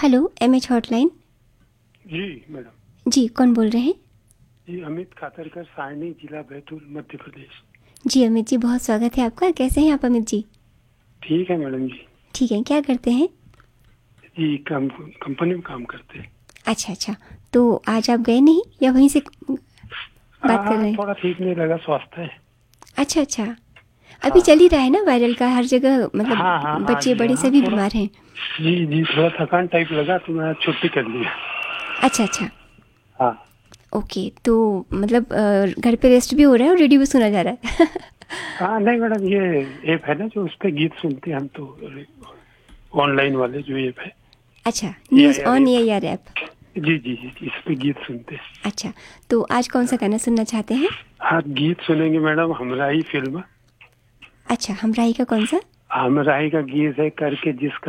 Hello MH hotline. जी madam. जी कौन बोल रहे हैं? जी अमित खातरकर, सारनी, जिला बैतूल, मध्य प्रदेश। जी अमित जी, बहुत स्वागत है आपका। कैसे हैं आप अमित जी? ठीक है मैडम जी। ठीक है, क्या करते हैं? जी कंपनी में काम करते हैं। अच्छा अच्छा, तो आज आप गए नहीं या वहीं से बात कर रहे हैं? थोड़ा ठीक नहीं लगा, स्वास्थ्य है। अच्छा अच्छा, अभी हाँ चल ही रहा है ना वायरल का, हर जगह मतलब हाँ हाँ हाँ बच्चे जी बड़े हाँ सभी थोड़ा। बीमार हैं। जी जी थोड़ा थकान टाइप लगा तो मैं छुट्टी कर लिया। अच्छा अच्छा, हाँ ओके। तो मतलब घर पे रेस्ट भी हो रहा है और रेडियो भी सुना जा रहा है। हाँ नहीं मैडम, ये ऐप है ना जो उस पे गीत सुनते हैं हम तो, ऑनलाइन वाले जो ऐप है। अच्छा, ए news I R on app. AIR app. जी जी जी जी, इस पे गीत सुनते हैं। अच्छा, तो आज कौन सा गाना सुनना चाहते हैं? हाँ गीत सुनेंगे मैडम, हमराही फिल्म। अच्छा, हमराही का कौन सा? हमराही का गीत है, करके जिसका